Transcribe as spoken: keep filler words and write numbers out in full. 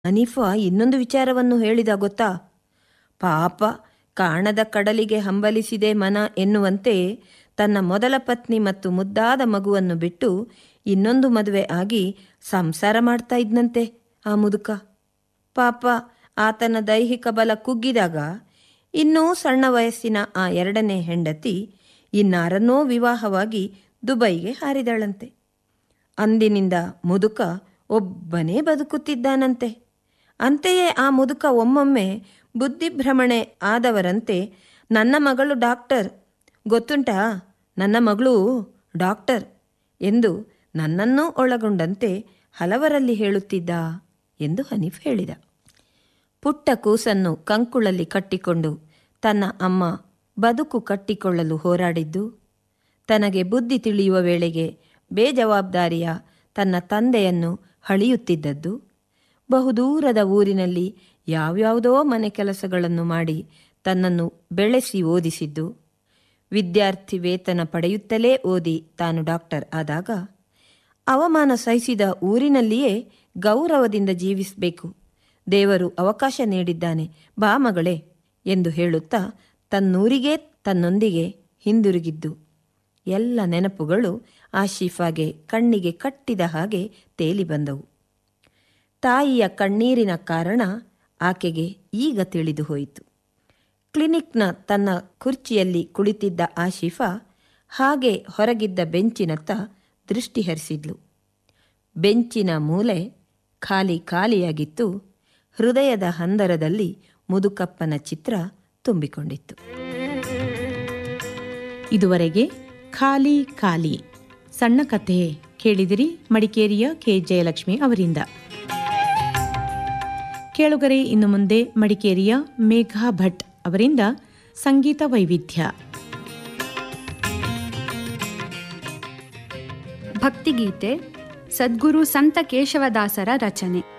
ಹನೀಫಾ ಇನ್ನೊಂದು ವಿಚಾರವನ್ನು ಹೇಳಿದ ಗೊತ್ತಾ? ಪಾಪ, ಕಾಣದ ಕಡಲಿಗೆ ಹಂಬಲಿಸಿದೆ ಮನ ಎನ್ನುವಂತೆ ತನ್ನ ಮೊದಲ ಪತ್ನಿ ಮತ್ತು ಮುದ್ದಾದ ಮಗುವನ್ನು ಬಿಟ್ಟು ಇನ್ನೊಂದು ಮದುವೆ ಆಗಿ ಸಂಸಾರ ಮಾಡ್ತಾ ಇದ್ನಂತೆ ಆ ಮುದುಕ. ಪಾಪ, ಆತನ ದೈಹಿಕ ಬಲ ಕುಗ್ಗಿದಾಗ ಇನ್ನೂ ಸಣ್ಣ ವಯಸ್ಸಿನ ಆ ಎರಡನೇ ಹೆಂಡತಿ ಇನ್ನಾರನ್ನೋ ವಿವಾಹವಾಗಿ ದುಬೈಗೆ ಹಾರಿದಳಂತೆ. ಅಂದಿನಿಂದ ಮುದುಕ ಒಬ್ಬನೇ ಬದುಕುತ್ತಿದ್ದಾನಂತೆ. ಅಂತೆಯೇ ಆ ಮುದುಕ ಒಮ್ಮೊಮ್ಮೆ ಬುದ್ಧಿಭ್ರಮಣೆ ಆದವರಂತೆ, ನನ್ನ ಮಗಳು ಡಾಕ್ಟರ್ ಗೊತ್ತುಂಟಾ, ನನ್ನ ಮಗಳು ಡಾಕ್ಟರ್ ಎಂದು ನನ್ನನ್ನೂ ಒಳಗೊಂಡಂತೆ ಹಲವರಲ್ಲಿ ಹೇಳುತ್ತಿದ್ದ ಎಂದು ಹನೀಫ್ ಹೇಳಿದ. ಪುಟ್ಟ ಕೂಸನ್ನು ಕಂಕುಳಲ್ಲಿ ಕಟ್ಟಿಕೊಂಡು ತನ್ನ ಅಮ್ಮ ಬದುಕು ಕಟ್ಟಿಕೊಳ್ಳಲು ಹೋರಾಡಿದ್ದು, ತನಗೆ ಬುದ್ಧಿ ತಿಳಿಯುವ ವೇಳೆಗೆ ಬೇಜವಾಬ್ದಾರಿಯ ತನ್ನ ತಂದೆಯನ್ನು ಹಳಿಯುತ್ತಿದ್ದದ್ದು, ಬಹುದೂರದ ಊರಿನಲ್ಲಿ ಯಾವ್ಯಾವುದೋ ಮನೆ ಕೆಲಸಗಳನ್ನು ಮಾಡಿ ತನ್ನನ್ನು ಬೆಳೆಸಿ ಓದಿಸಿದ್ದು, ವಿದ್ಯಾರ್ಥಿ ವೇತನ ಪಡೆಯುತ್ತಲೇ ಓದಿ ತಾನು ಡಾಕ್ಟರ್ ಆದಾಗ ಅವಮಾನ ಸಹಿಸಿದ ಊರಿನಲ್ಲಿಯೇ ಗೌರವದಿಂದ ಜೀವಿಸಬೇಕು, ದೇವರು ಅವಕಾಶ ನೀಡಿದ್ದಾನೆ, ಬಾ ಮಗಳೇ ಎಂದು ಹೇಳುತ್ತಾ ತನ್ನೂರಿಗೆ ತನ್ನೊಂದಿಗೆ ಹಿಂದಿರುಗಿದ್ದು ಎಲ್ಲ ನೆನಪುಗಳು ಆಶೀಫಾಗೆ ಕಣ್ಣಿಗೆ ಕಟ್ಟಿದ ಹಾಗೆ ತೇಲಿ ಬಂದವು. ತಾಯಿಯ ಕಣ್ಣೀರಿನ ಕಾರಣ ಆಕೆಗೆ ಈಗ ತಿಳಿದು ಹೋಯಿತು. ಕ್ಲಿನಿಕ್ನ ತನ್ನ ಕುರ್ಚಿಯಲ್ಲಿ ಕುಳಿತಿದ್ದ ಆಶೀಫಾ ಹಾಗೆ ಹೊರಗಿದ್ದ ಬೆಂಚಿನತ್ತ ದೃಷ್ಟಿ ಹರಿಸಿದ್ಲು. ಬೆಂಚಿನ ಮೂಲೆ ಖಾಲಿ ಖಾಲಿಯಾಗಿತ್ತು. ಹೃದಯದ ಹಂದರದಲ್ಲಿ ಮುದುಕಪ್ಪನ ಚಿತ್ರ ತುಂಬಿಕೊಂಡಿತ್ತು. ಇದುವರೆಗೆ ಖಾಲಿ ಖಾಲಿ ಸಣ್ಣ ಕಥೆ ಕೇಳಿದಿರಿ, ಮಡಿಕೇರಿಯ ಕೆ ಜಯಲಕ್ಷ್ಮಿ ಅವರಿಂದ. ಕೇಳುಗರೆ, ಇನ್ನು ಮುಂದೆ ಮಡಿಕೇರಿಯ ಮೇಘಾ ಭಟ್ ಅವರಿಂದ ಸಂಗೀತ ವೈವಿಧ್ಯ. ಭಕ್ತಿಗೀತೆ ಸದ್ಗುರು ಸಂತ ಕೇಶವದಾಸರ ರಚನೆ.